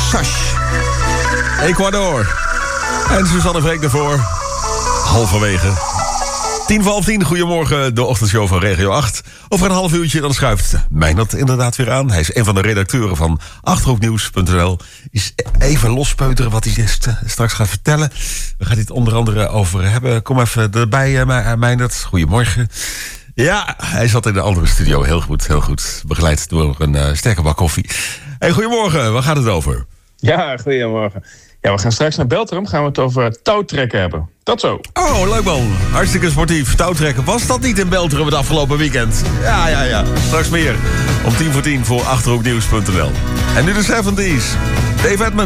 Sash. Ecuador. En Suzanne Freek ervoor. Halverwege. 10:30, goedemorgen, de ochtendshow van Regio 8. Over een half uurtje dan schuift Meijnerd inderdaad weer aan. Hij is een van de redacteuren van achterhoeknieuws.nl. Is even lospeuteren wat hij straks gaat vertellen. We gaan dit onder andere over hebben. Kom even erbij, Meijnerd. Goedemorgen. Ja, hij zat in de andere studio. Heel goed, heel goed. Begeleid door een sterke bak koffie. Hey, goedemorgen, waar gaat het over? Ja, goedemorgen. Ja, we gaan straks naar Beltrum. Gaan we het over touwtrekken hebben. Tot zo. Oh, leuk man. Hartstikke sportief. Touwtrekken. Was dat niet in Beltrum het afgelopen weekend? Ja. Straks meer. Om 10:10 voor achterhoeknieuws.nl. En nu de 70's. Dave Edmonds.